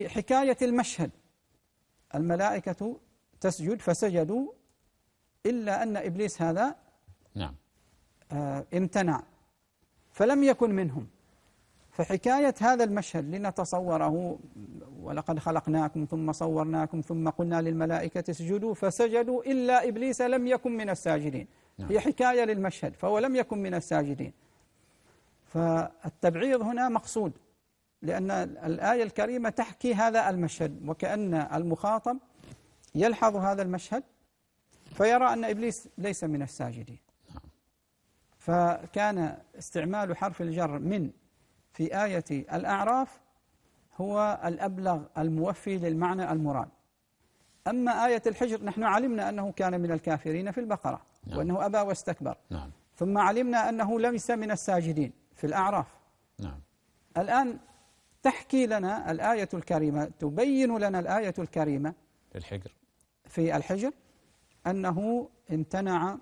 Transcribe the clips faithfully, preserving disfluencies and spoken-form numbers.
حكاية المشهد الملائكة تسجد فسجدوا إلا أن إبليس هذا نعم آه امتنع فلم يكن منهم. فحكاية هذا المشهد لنتصوره، ولقد خلقناكم ثم صورناكم ثم قلنا للملائكة اسجدوا فسجدوا إلا إبليس لم يكن من الساجدين. نعم. هي حكاية للمشهد، فهو لم يكن من الساجدين. فالتبعيض هنا مقصود، لأن الآية الكريمة تحكي هذا المشهد، وكأن المخاطب يلحظ هذا المشهد فيرى أن إبليس ليس من الساجدين. فكان استعمال حرف الجر من في آية الأعراف هو الأبلغ الموفي للمعنى المراد. أما آية الحجر نحن علمنا أنه كان من الكافرين في البقرة. نعم. وأنه أبى واستكبر. نعم. ثم علمنا أنه ليس من الساجدين في الأعراف. نعم. الآن تحكي لنا الآية الكريمة، تبين لنا الآية الكريمة في الحجر في الحجر أنه امتنع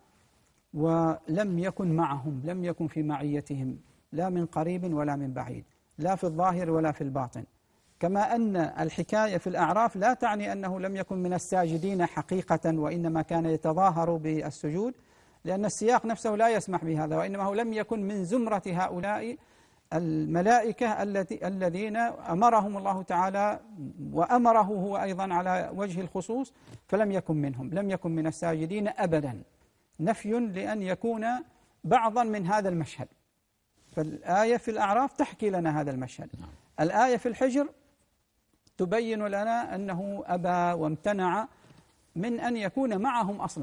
ولم يكن معهم، لم يكن في معيتهم لا من قريب ولا من بعيد، لا في الظاهر ولا في الباطن. كما أن الحكاية في الأعراف لا تعني أنه لم يكن من الساجدين حقيقة، وإنما كان يتظاهر بالسجود، لأن السياق نفسه لا يسمح بهذا، وإنما هو لم يكن من زمرة هؤلاء الملائكة التي الذين أمرهم الله تعالى وأمره هو أيضا على وجه الخصوص، فلم يكن منهم، لم يكن من الساجدين أبدا، نفي لأن يكون بعضا من هذا المشهد. فالآية في الأعراف تحكي لنا هذا المشهد. الآية في الحجر تبين لنا أنه أبى وامتنع من أن يكون معهم أصلا.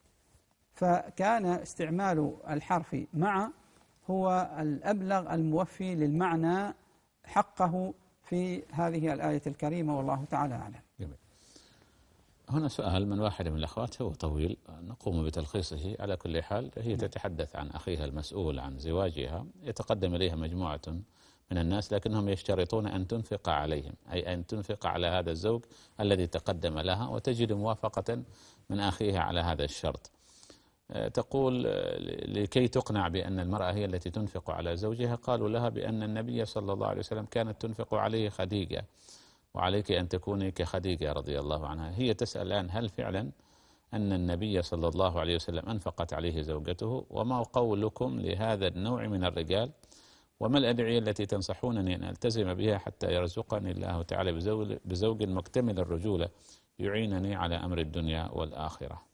فكان استعمال الحرف مع هو الأبلغ الموفي للمعنى حقه في هذه الآية الكريمة، والله تعالى أعلم. جميل. هنا سؤال من واحد من الأخوات، هو طويل نقوم بتلخيصه. على كل حال هي تتحدث عن أخيها المسؤول عن زواجها، يتقدم إليها مجموعة من الناس لكنهم يشترطون أن تنفق عليهم، أي أن تنفق على هذا الزوج الذي تقدم لها، وتجد موافقة من أخيها على هذا الشرط. تقول لكي تقنع بأن المرأة هي التي تنفق على زوجها، قالوا لها بأن النبي صلى الله عليه وسلم كانت تنفق عليه خديجة، وعليك أن تكوني كخديجة رضي الله عنها. هي تسأل الآن هل فعلا أن النبي صلى الله عليه وسلم أنفقت عليه زوجته؟ وما قولكم لهذا النوع من الرجال؟ وما الأدعية التي تنصحونني أن ألتزم بها حتى يرزقني الله تعالى بزوج مكتمل الرجولة يعينني على أمر الدنيا والآخرة؟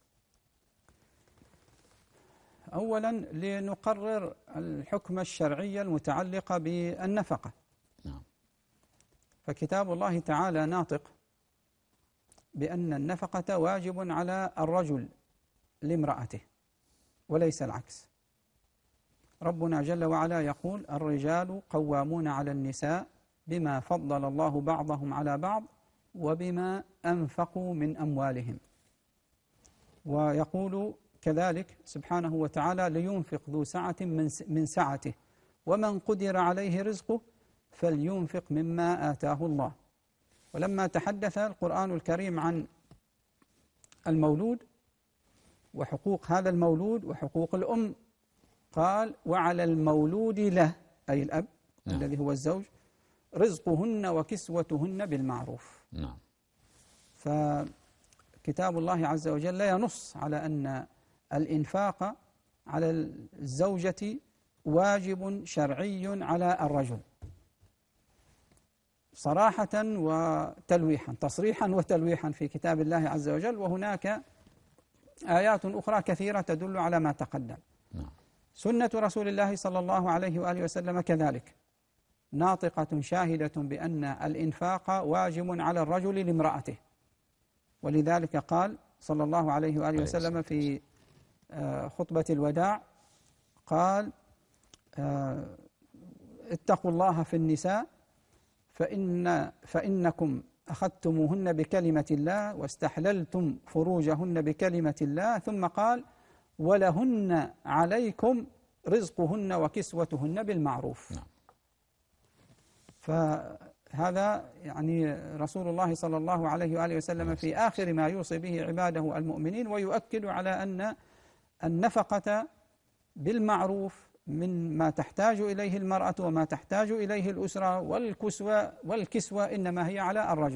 أولا لنقرر الحكم الشرعي المتعلق بالنفقة. نعم. فكتاب الله تعالى ناطق بأن النفقة واجب على الرجل لامرأته وليس العكس. ربنا جل وعلا يقول: الرجال قوامون على النساء بما فضل الله بعضهم على بعض وبما أنفقوا من أموالهم. ويقول كذلك سبحانه وتعالى: لينفق ذو سعة من سعته ومن قدر عليه رزقه فلينفق مما آتاه الله. ولما تحدث القرآن الكريم عن المولود وحقوق هذا المولود وحقوق الأم قال: وعلى المولود له، أي الأب نعم. الذي هو الزوج، رزقهن وكسوتهن بالمعروف. نعم. فكتاب الله عز وجل ينص على أن الإنفاق على الزوجة واجب شرعي على الرجل صراحة وتلويحا، تصريحا وتلويحا في كتاب الله عز وجل. وهناك آيات أخرى كثيرة تدل على ما تقدم. نعم. سنة رسول الله صلى الله عليه وآله وسلم كذلك ناطقة شاهدة بأن الإنفاق واجب على الرجل لامرأته. ولذلك قال صلى الله عليه وآله وسلم في خطبة الوداع قال: اتقوا الله في النساء فإن فإنكم أخذتموهن بكلمة الله واستحللتم فروجهن بكلمة الله. ثم قال: ولهن عليكم رزقهن وكسوتهن بالمعروف. نعم. فهذا يعني رسول الله صلى الله عليه وآله وسلم في آخر ما يوصي به عباده المؤمنين، ويؤكد على أن النفقة بالمعروف من ما تحتاج إليه المرأة وما تحتاج إليه الأسرة، والكسوة والكسوة إنما هي على الرجل.